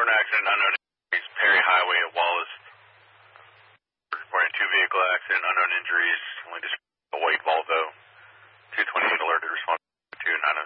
report accident, unknown injuries, Perry Highway at Wallace. Reporting 2 vehicle accident, unknown injuries, only